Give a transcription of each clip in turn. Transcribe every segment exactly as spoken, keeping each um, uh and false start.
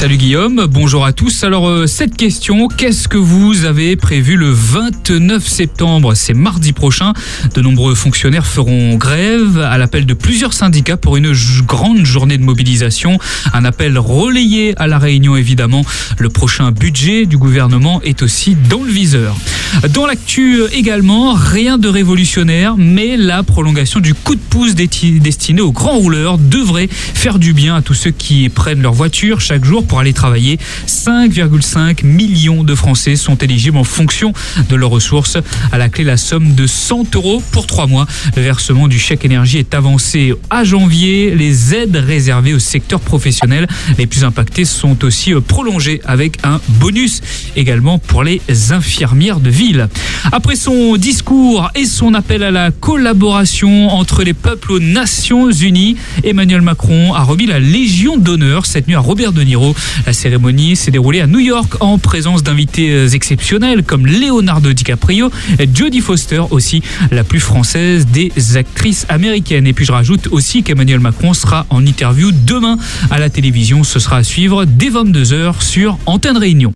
Salut Guillaume, bonjour à tous. Alors euh, cette question, qu'est-ce que vous avez prévu le vingt-neuf septembre? C'est mardi prochain. De nombreux fonctionnaires feront grève à l'appel de plusieurs syndicats pour une j- grande journée de mobilisation. Un appel relayé à La Réunion évidemment. Le prochain budget du gouvernement est aussi dans le viseur. Dans l'actu également, rien de révolutionnaire, mais la prolongation du coup de pouce destiné aux grands rouleurs devrait faire du bien à tous ceux qui prennent leur voiture chaque jour pour aller travailler. cinq virgule cinq millions de Français sont éligibles en fonction de leurs ressources. À la clé, la somme de cent euros pour trois mois. Le versement du chèque énergie est avancé à janvier. Les aides réservées au secteur professionnel les plus impactés sont aussi prolongées avec un bonus également pour les infirmières de ville. Après son discours et son appel à la collaboration entre les peuples aux Nations Unies, Emmanuel Macron a remis la Légion d'honneur cette nuit à Robert De Niro. La cérémonie s'est déroulée à New York en présence d'invités exceptionnels comme Leonardo DiCaprio et Jodie Foster, aussi la plus française des actrices américaines. Et puis je rajoute aussi qu'Emmanuel Macron sera en interview demain à la télévision. Ce sera à suivre dès vingt-deux heures sur Antenne Réunion.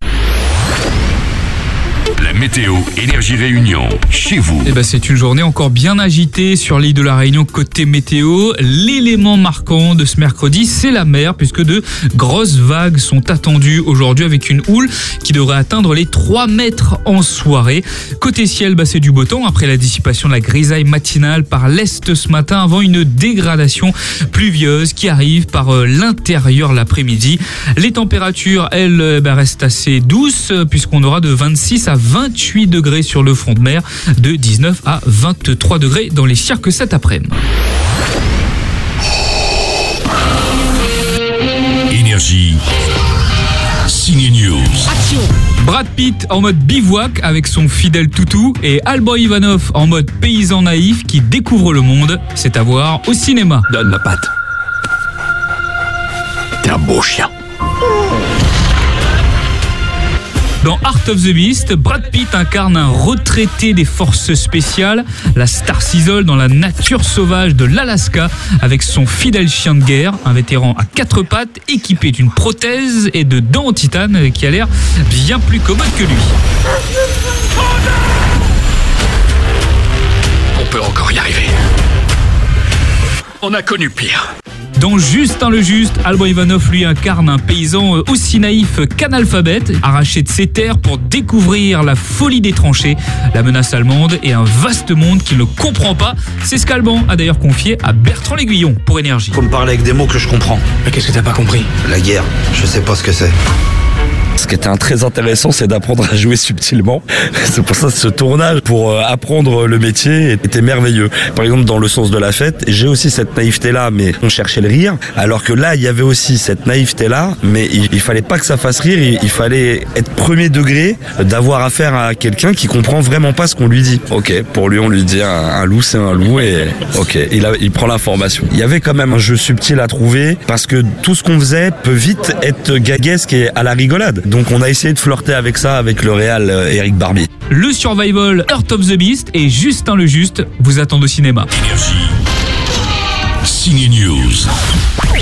La météo Énergie Réunion, chez vous. Eh ben, c'est une journée encore bien agitée sur l'île de la Réunion côté météo. L'élément marquant de ce mercredi, c'est la mer, puisque de grosses vagues sont attendues aujourd'hui avec une houle qui devrait atteindre les trois mètres en soirée. Côté ciel, bah, c'est du beau temps après la dissipation de la grisaille matinale par l'est ce matin avant une dégradation pluvieuse qui arrive par euh, l'intérieur l'après-midi. Les températures, elles, bah, restent assez douces puisqu'on aura de vingt-six à vingt-huit degrés sur le front de mer, de dix-neuf à vingt-trois degrés dans les cirques cet après-midi. Énergie. Signe News. Action. Brad Pitt en mode bivouac avec son fidèle toutou et Alban Ivanov en mode paysan naïf qui découvre le monde. C'est à voir au cinéma. Donne la patte. T'es un beau chien. Dans Art of the Beast, Brad Pitt incarne un retraité des forces spéciales. La star s'isole dans la nature sauvage de l'Alaska avec son fidèle chien de guerre, un vétéran à quatre pattes équipé d'une prothèse et de dents en titane qui a l'air bien plus commode que lui. On peut encore y arriver. On a connu pire. Dans Justin le Juste, Alban Ivanov lui incarne un paysan aussi naïf qu'analphabète, arraché de ses terres pour découvrir la folie des tranchées, la menace allemande et un vaste monde qu'il ne comprend pas. C'est ce qu'Alban a d'ailleurs confié à Bertrand L'Aiguillon pour Énergie. Faut me parler avec des mots que je comprends. Mais qu'est-ce que t'as pas compris? La guerre, je sais pas ce que c'est. Ce qui était très intéressant, c'est d'apprendre à jouer subtilement. C'est pour ça que ce tournage, pour apprendre le métier, était merveilleux. Par exemple, dans Le Sens de la Fête, j'ai aussi cette naïveté-là, mais on cherchait le rire. Alors que là, il y avait aussi cette naïveté-là, mais il, il fallait pas que ça fasse rire. Il, il fallait être premier degré, d'avoir affaire à quelqu'un qui comprend vraiment pas ce qu'on lui dit. Ok, pour lui, on lui dit un, un loup, c'est un loup, et ok, il, a, il prend l'information. Il y avait quand même un jeu subtil à trouver, parce que tout ce qu'on faisait peut vite être gaguesque et à la rigolade. Donc on a essayé de flirter avec ça avec le réal euh, Éric Barbie. Le survival Art of the Beast et Justin le Juste vous attendent au cinéma. Énergie. Signe News.